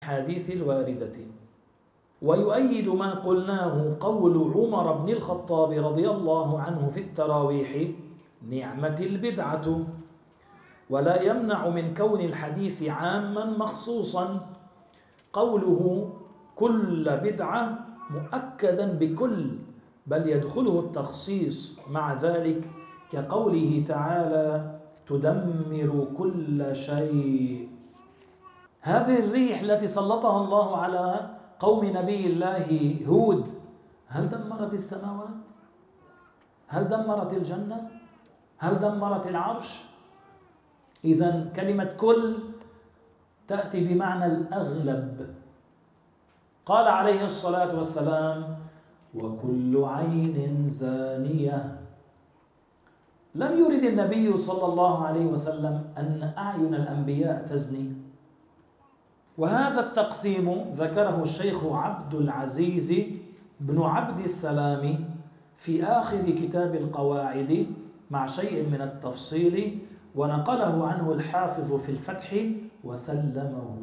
الأحاديث الواردة. ويؤيد ما قلناه قول عمر بن الخطاب رضي الله عنه في التراويح: نعمة البدعة. ولا يمنع من كون الحديث عاما مخصوصا قوله كل بدعة مؤكدا بكل، بل يدخله التخصيص مع ذلك، كقوله تعالى: تدمر كل شيء. هذه الريح التي سلطها الله على قوم نبي الله هود، هل دمرت السماوات؟ هل دمرت الجنة؟ هل دمرت العرش؟ إذن كلمة كل تأتي بمعنى الأغلب. قال عليه الصلاة والسلام: وكل عين زانية. لم يرد النبي صلى الله عليه وسلم أن أعين الأنبياء تزني. وهذا التقسيم ذكره الشيخ عبد العزيز بن عبد السلام في آخر كتاب القواعد مع شيء من التفصيل، ونقله عنه الحافظ في الفتح وسلمه.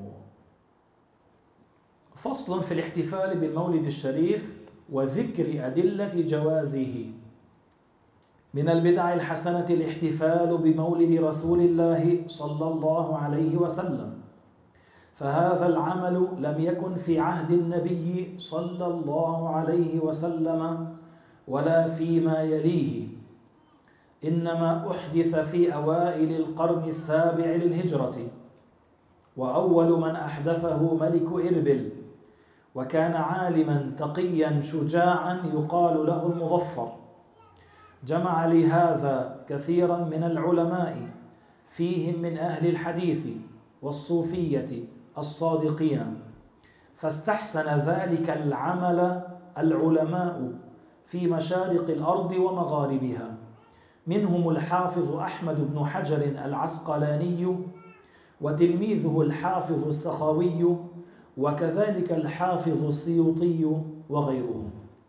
فصل في الاحتفال بالمولد الشريف وذكر أدلة جوازه. من البدع الحسنة الاحتفال بمولد رسول الله صلى الله عليه وسلم، فهذا العمل لم يكن في عهد النبي صلى الله عليه وسلم ولا فيما يليه، إنما أحدث في أوائل القرن السابع للهجرة، وأول من أحدثه ملك إربل، وكان عالما تقيا شجاعا يقال له المظفر. جمع لهذا كثيرا من العلماء، فيهم من أهل الحديث والصوفية الصادقين، فاستحسن ذلك العمل العلماء في مشارق الأرض ومغاربها، منهم الحافظ أحمد بن حجر العسقلاني، وتلميذه الحافظ السخاوي، وكذلك الحافظ السيوطي وغيرهم.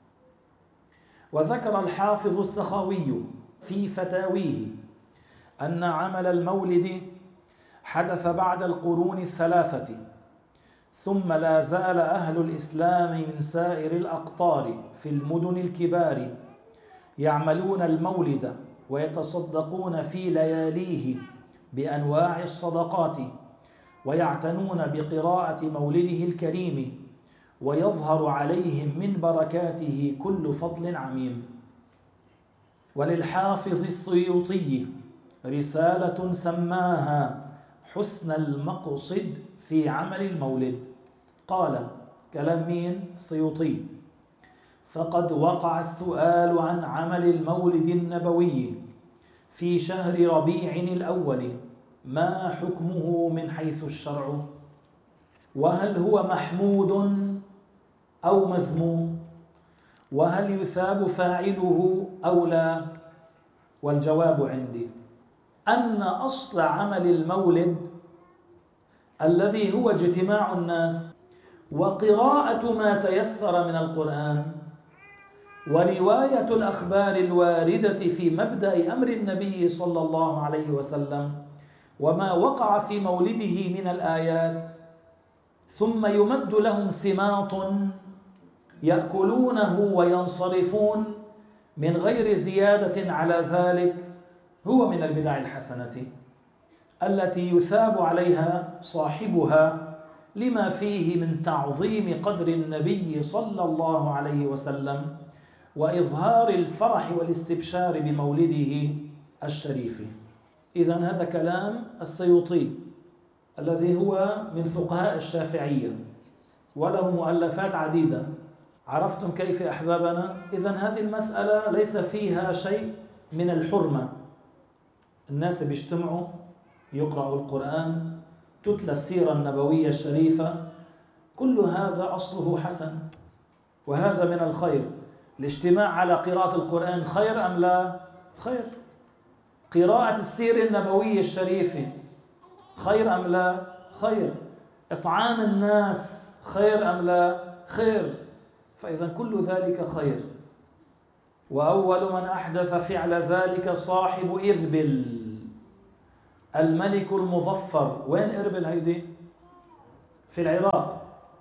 وذكر الحافظ السخاوي في فتاويه أن عمل المولد حدث بعد القرون الثلاثة، ثم لا زال أهل الإسلام من سائر الأقطار في المدن الكبار يعملون المولد ويتصدقون في لياليه بأنواع الصدقات، ويعتنون بقراءة مولده الكريم، ويظهر عليهم من بركاته كل فضل عميم. وللحافظ السيوطي رسالة سماها حسن المقصد في عمل المولد. قال: كلام مين؟ السيوطي: فقد وقع السؤال عن عمل المولد النبوي في شهر ربيع الأول، ما حكمه من حيث الشرع؟ وهل هو محمود أو مذموم؟ وهل يثاب فاعله أو لا؟ والجواب عندي أن أصل عمل المولد الذي هو اجتماع الناس وقراءة ما تيسر من القرآن ورواية الأخبار الواردة في مبدأ أمر النبي صلى الله عليه وسلم وما وقع في مولده من الآيات، ثم يمد لهم سماط يأكلونه وينصرفون من غير زيادة على ذلك، هو من البدع الحسنة التي يثاب عليها صاحبها لما فيه من تعظيم قدر النبي صلى الله عليه وسلم وإظهار الفرح والاستبشار بمولده الشريف. إذن هذا كلام السيوطي الذي هو من فقهاء الشافعية وله مؤلفات عديدة. عرفتم كيف أحبابنا؟ إذن هذه المسألة ليس فيها شيء من الحرمة. الناس بيجتمعوا يقرأوا القرآن، تتلى السيرة النبوية الشريفة، كل هذا أصله حسن، وهذا من الخير. الاجتماع على قراءة القرآن خير أم لا؟ خير. قراءة السيرة النبوية الشريفة خير أم لا؟ خير. إطعام الناس خير أم لا؟ خير. فإذا كل ذلك خير. وأول من أحدث فعل ذلك صاحب إربل الملك المظفر. وين إربل هيدي؟ في العراق.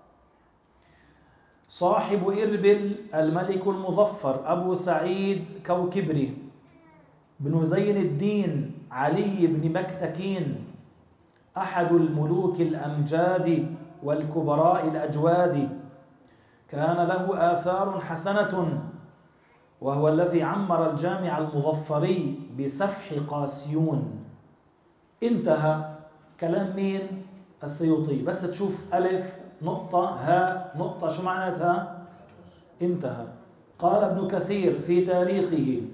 صاحب إربل الملك المظفر أبو سعيد كوكبري بن زين الدين علي بن مكتكين، أحد الملوك الأمجاد والكبراء الأجواد، كان له آثار حسنة، وهو الذي عمر الجامع المظفري بسفح قاسيون. انتهى كلام مين؟ السيوطي. بس تشوف ألف نقطة هاء نقطة، شو معناتها؟ انتهى. قال ابن كثير في تاريخه: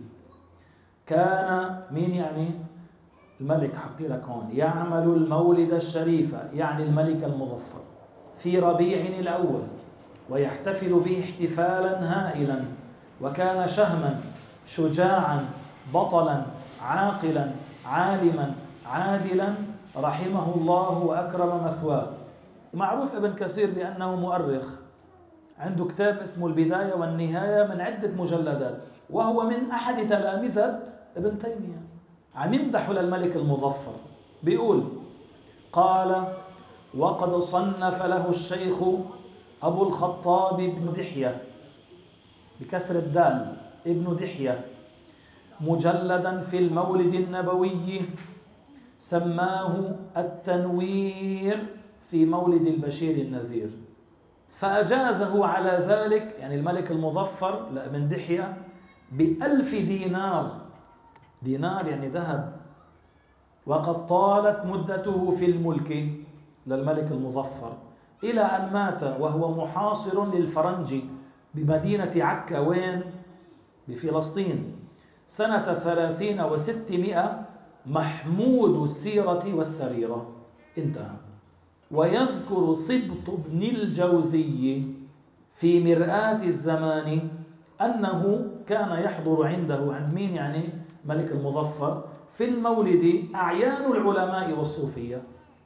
كان مين يعني؟ الملك، حطي لك هون، يعمل المولد الشريف، يعني الملك المظفر، في ربيع الأول، ويحتفل به احتفالا هائلا، وكان شهما شجاعا بطلا عاقلا عالما عادلا، رحمه الله وأكرم مثواه. معروف ابن كثير بأنه مؤرخ، عنده كتاب اسمه البداية والنهاية من عدة مجلدات، وهو من أحد تلامذة ابن تيمية. عم يمدح للملك المظفر، بيقول: قال: وقد صنف له الشيخ أبو الخطاب بن دحية، بكسر الدال، ابن دحية، مجلدا في المولد النبوي سماه التنوير في مولد البشير النذير، فأجازه على ذلك، يعني الملك المظفر لابن دحية، ب1000 دينار. دينار يعني ذهب. وقد طالت مدته في الملك للملك المظفر إلى أن مات وهو محاصر للفرنج بمدينة عكا، وين؟ بفلسطين، سنة 30 و600، محمود السيرة والسريرة. انتهى. ويذكر سبط بن الجوزي في مرآة الزمان أنه كان يحضر عنده، عند مين يعني؟ ملك المظفر، في المولد أعيان العلماء والصوفية.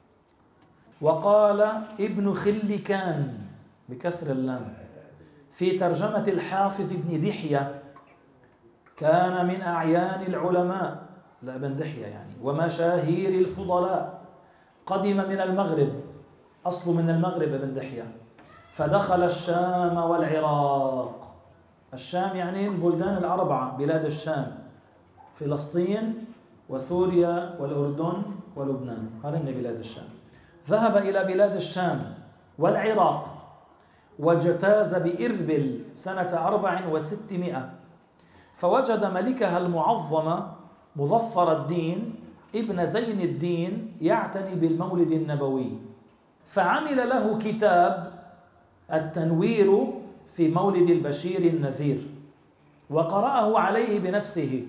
وقال ابن خلكان بكسر اللام في ترجمة الحافظ ابن دحية: كان من أعيان العلماء، لابن دحية يعني، ومشاهير الفضلاء، قدم من المغرب، أصله من المغرب ابن دحية، فدخل الشام والعراق. الشام يعني البلدان الأربعة، بلاد الشام، فلسطين وسوريا والأردن ولبنان، هذين بلاد الشام. ذهب إلى بلاد الشام والعراق، واجتاز بإربل سنة 400، فوجد ملكها المعظم مظفر الدين ابن زين الدين يعتني بالمولد النبوي، فعمل له كتاب التنوير في مولد البشير النذير، وقرأه عليه بنفسه،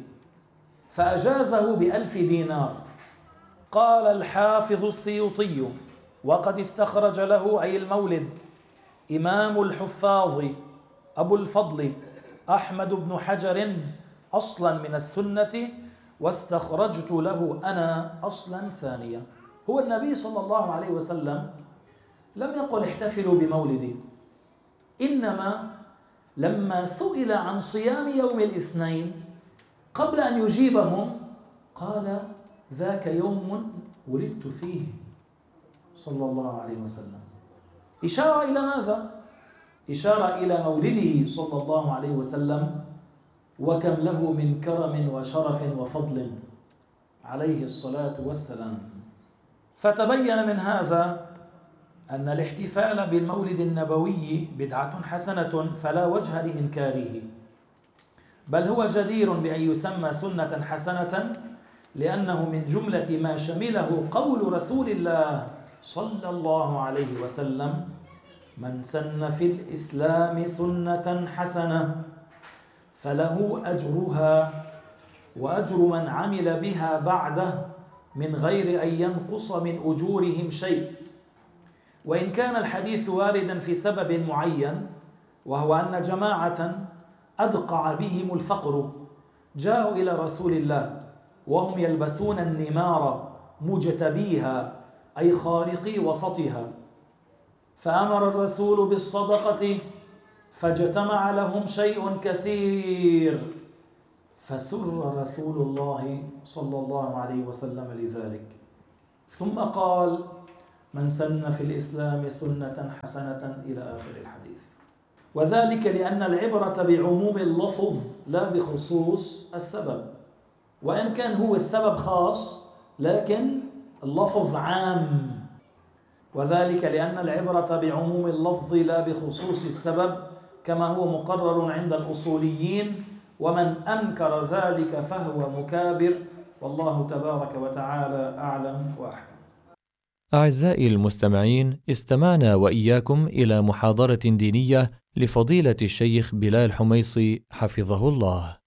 فأجازه ب1000 دينار. قال الحافظ السيوطي: وقد استخرج له، أي المولد، إمام الحفاظ أبو الفضل أحمد بن حجر أصلا من السنة، واستخرجت له أنا أصلا ثانية. هو النبي صلى الله عليه وسلم لم يقل احتفلوا بمولدي، إنما لما سئل عن صيام يوم الاثنين قبل أن يجيبهم قال: ذاك يوم ولدت فيه صلى الله عليه وسلم. إشارة إلى ماذا؟ إشارة إلى مولده صلى الله عليه وسلم، وكم له من كرم وشرف وفضل عليه الصلاة والسلام. فتبين من هذا أن الاحتفال بالمولد النبوي بدعة حسنة فلا وجه لإنكاره، بل هو جدير بأن يسمى سنة حسنة، لأنه من جملة ما شمله قول رسول الله صلى الله عليه وسلم: من سن في الإسلام سنة حسنة فله أجرها وأجر من عمل بها بعده من غير أن ينقص من أجورهم شيء. وإن كان الحديث واردا في سبب معين، وهو أن جماعة أدقع بهم الفقر جاءوا إلى رسول الله وهم يلبسون النمار مجتبيها، أي خارقي وسطها، فأمر الرسول بالصدقة فاجتمع لهم شيء كثير، فسر رسول الله صلى الله عليه وسلم لذلك، ثم قال: من سن في الإسلام سنة حسنة إلى آخر الحديث. وذلك لأن العبرة بعموم اللفظ لا بخصوص السبب، وإن كان هو السبب خاص لكن اللفظ عام. وذلك لأن العبرة بعموم اللفظ لا بخصوص السبب، كما هو مقرر عند الأصوليين، ومن أنكر ذلك فهو مكابر، والله تبارك وتعالى أعلم وأحكم. أعزائي المستمعين، استمعنا وإياكم إلى محاضرة دينية لفضيلة الشيخ بلال حميصي حفظه الله.